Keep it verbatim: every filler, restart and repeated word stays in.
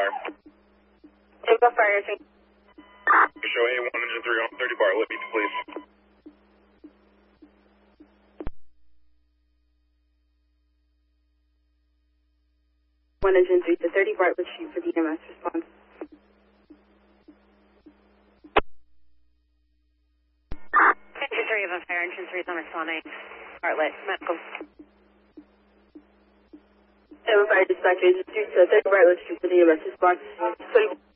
fire. Tampa Fire. Show A one engine three on thirty Bartlett, meet the police. One engine three to thirty Bartlett, shoot for the E M S response. Engine three of a fire, engine three is on responding. Bartlett, medical. Tampa Fire dispatcher, engine three to thirty Bartlett, shoot for the E M S response. twenty